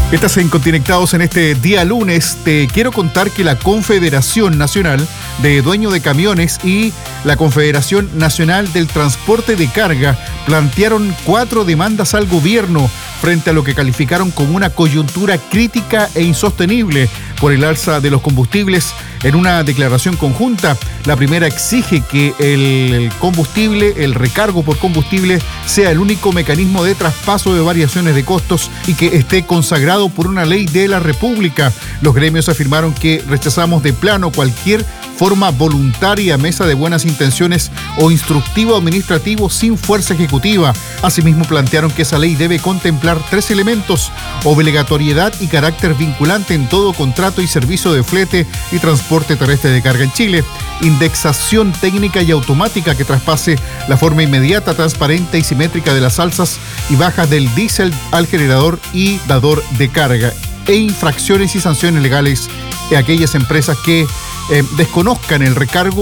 Estás en Conectados en este día lunes. Te quiero contar que la Confederación Nacional de Dueños de Camiones y la Confederación Nacional del Transporte de Carga plantearon 4 demandas al gobierno frente a lo que calificaron como una coyuntura crítica e insostenible por el alza de los combustibles. En una declaración conjunta, la primera exige que el combustible, el recargo por combustible, sea el único mecanismo de traspaso de variaciones de costos y que esté consagrado por una ley de la República. Los gremios afirmaron que rechazamos de plano cualquier forma voluntaria, mesa de buenas intenciones o instructivo administrativo sin fuerza ejecutiva. Asimismo, plantearon que esa ley debe contemplar 3 elementos: obligatoriedad y carácter vinculante en todo contrato y servicio de flete y transporte terrestre de carga en Chile, indexación técnica y automática que traspase la forma inmediata, transparente y simétrica de las alzas y bajas del diésel al generador y dador de carga, e infracciones y sanciones legales a aquellas empresas que desconozcan el recargo